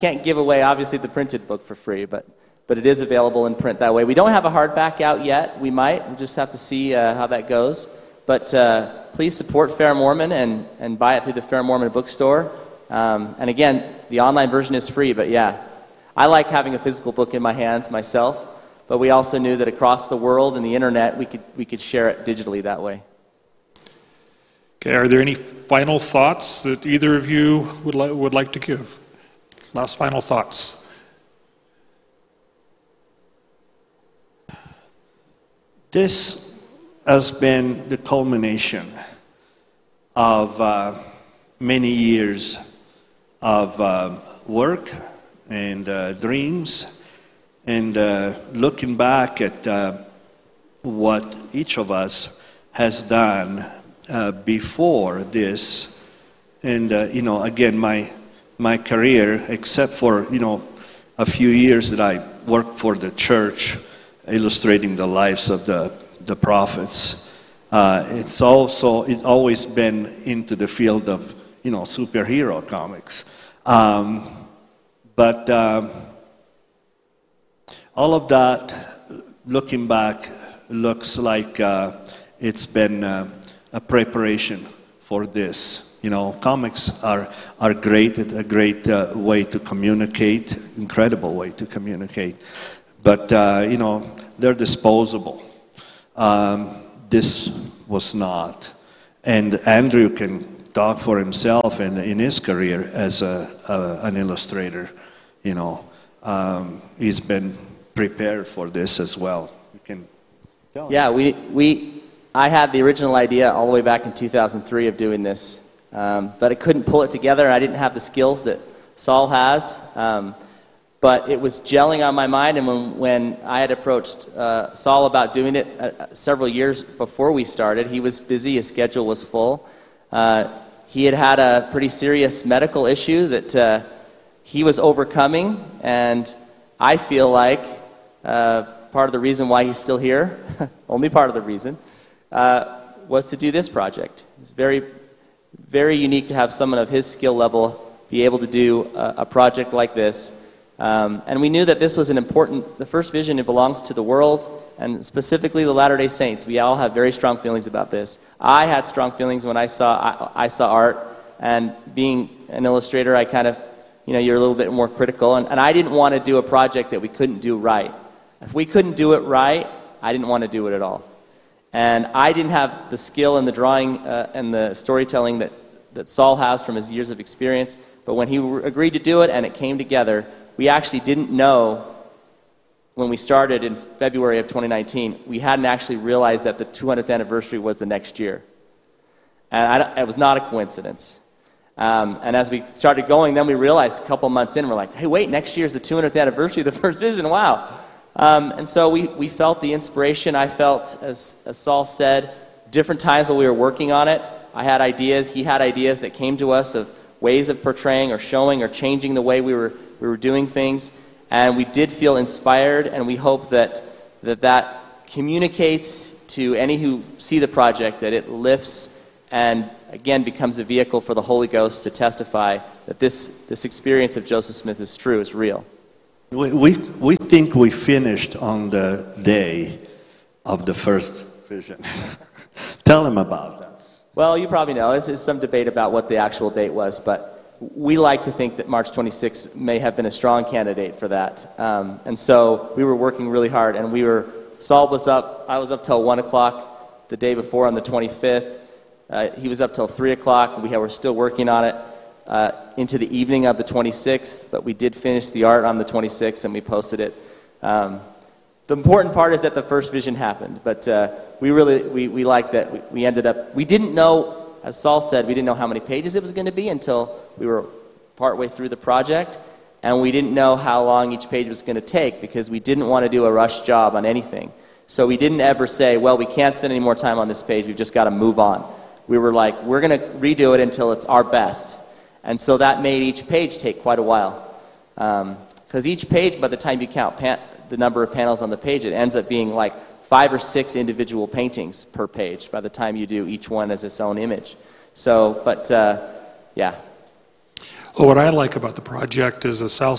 can't give away, obviously, the printed book for free, but it is available in print that way. We don't have a hardback out yet. We might. We'll just have to see how that goes. But please support Fair Mormon and buy it through the Fair Mormon bookstore. And again, the online version is free, but yeah, I like having a physical book in my hands myself, but we also knew that across the world and the internet, we could share it digitally that way. Okay, are there any final thoughts that either of you would like to give? Last final thoughts. This has been the culmination of many years of work and dreams, and looking back at what each of us has done before this. And again, my career, except for a few years that I worked for the church illustrating the lives of the prophets, it's always been into the field of superhero comics, but all of that, looking back, looks like it's been a preparation for this. Comics are great, a great way to communicate, incredible way to communicate. But, they're disposable. This was not. And Andrew can talk for himself and in his career as an illustrator. He's been prepared for this as well. You can tell. Yeah, I had the original idea all the way back in 2003 of doing this, but I couldn't pull it together. I didn't have the skills that Saul has. But it was gelling on my mind, and when I had approached Saul about doing it several years before we started, he was busy, his schedule was full. He had a pretty serious medical issue that he was overcoming, and I feel like part of the reason why he's still here, only part of the reason, was to do this project. It's very, very unique to have someone of his skill level be able to do a project like this. And we knew that this was the first vision, it belongs to the world, and specifically the Latter-day Saints. We all have very strong feelings about this. I had strong feelings when I saw art, and being an illustrator, I kind of, you're a little bit more critical, and I didn't want to do a project that we couldn't do right. If we couldn't do it right, I didn't want to do it at all. And I didn't have the skill and the drawing and the storytelling that Saul has from his years of experience, but when he agreed to do it and it came together, we actually didn't know when we started in February of 2019, we hadn't actually realized that the 200th anniversary was the next year. And it was not a coincidence. And as we started going, then we realized a couple months in, we're like, hey, wait, next year's the 200th anniversary of the first vision, wow. And so we felt the inspiration. I felt, as Saul said, different times when we were working on it. I had ideas, he had ideas that came to us of ways of portraying or showing or changing the way we were doing things, and we did feel inspired, and we hope that communicates to any who see the project, that it lifts and again becomes a vehicle for the Holy Ghost to testify that this experience of Joseph Smith is true, is real. We think we finished on the day of the first vision. Tell him about that. Well, you probably know, there's some debate about what the actual date was, but we like to think that March 26th may have been a strong candidate for that. And so we were working really hard, and Saul was up, I was up till 1 o'clock the day before on the 25th. He was up till 3 o'clock, and we were still working on it into the evening of the 26th, but we did finish the art on the 26th, and we posted it. The important part is that the first vision happened, but we like that we ended up, we didn't know, as Saul said, we didn't know how many pages it was going to be until we were partway through the project, and we didn't know how long each page was going to take because we didn't want to do a rush job on anything. So we didn't ever say, well, we can't spend any more time on this page, we've just got to move on. We were like, we're going to redo it until it's our best. And so that made each page take quite a while. Because each page, by the time you count the number of panels on the page, it ends up being like 5 or 6 individual paintings per page by the time you do each one as its own image. So, but yeah. Well, what I like about the project is the South